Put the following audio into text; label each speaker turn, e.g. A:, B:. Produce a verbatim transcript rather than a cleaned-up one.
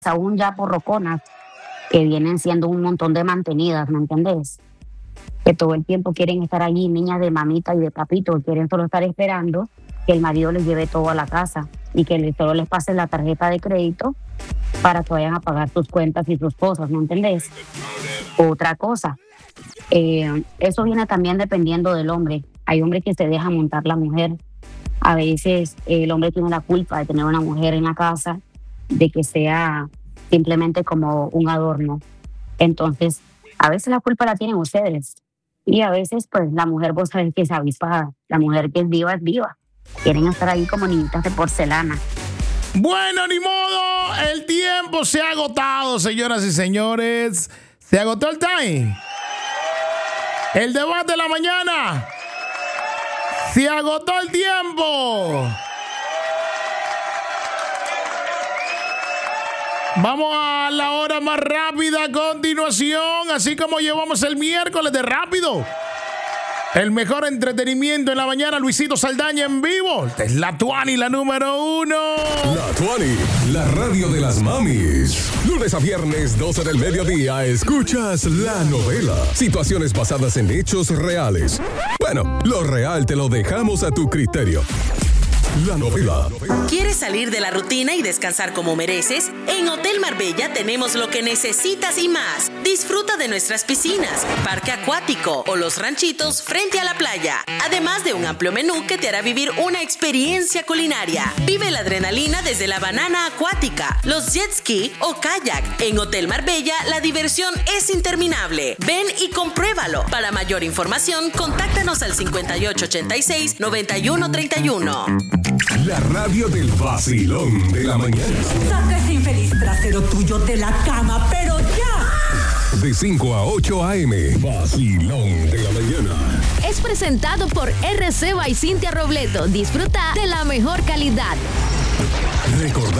A: aún ya porroconas, que vienen siendo un montón de mantenidas, ¿me entendés? Que todo el tiempo quieren estar allí, niñas de mamita y de papito, quieren solo estar esperando que el marido les lleve todo a la casa y que le- solo les pase la tarjeta de crédito para que vayan a pagar sus cuentas y sus cosas, ¿me entendés? Otra cosa, eh, eso viene también dependiendo del hombre. Hay hombres que se dejan montar la mujer. A veces eh, el hombre tiene la culpa de tener una mujer en la casa, de que sea simplemente como un adorno. Entonces, a veces la culpa la tienen ustedes. Y a veces, pues, la mujer, vos sabés que es avispada. La mujer que es viva es viva. Quieren estar ahí como niñitas de porcelana.
B: Bueno, ni modo, el tiempo se ha agotado, señoras y señores. Se agotó el time. El debate de la mañana. Se agotó el tiempo. Vamos a la hora más rápida a continuación, así como llevamos el miércoles de rápido. El mejor entretenimiento en la mañana, Luisito Saldaña en vivo. Esta es la Tuani, la número uno.
C: La Tuani, la radio de las mamis. Lunes a viernes, doce del mediodía, escuchas La Novela. Situaciones basadas en hechos reales. Bueno, lo real te lo dejamos a tu criterio. La Novela.
D: ¿Quieres salir de la rutina y descansar como mereces? En Hotel Marbella tenemos lo que necesitas y más. Disfruta de nuestras piscinas, parque acuático o los ranchitos frente a la playa. Además de un amplio menú que te hará vivir una experiencia culinaria. Vive la adrenalina desde la banana acuática, los jet ski o kayak. En Hotel Marbella la diversión es interminable. Ven y compruébalo. Para mayor información, contáctanos al cincuenta y ocho ochenta y seis, noventa y uno treinta y uno.
C: La radio del vacilón de la mañana.
E: Saca ese infeliz trasero tuyo de la cama, pero ya.
C: De cinco a ocho a eme. Vacilón de la mañana.
F: Es presentado por R C by Cintia Robledo. Disfruta de la mejor calidad.
C: Recordar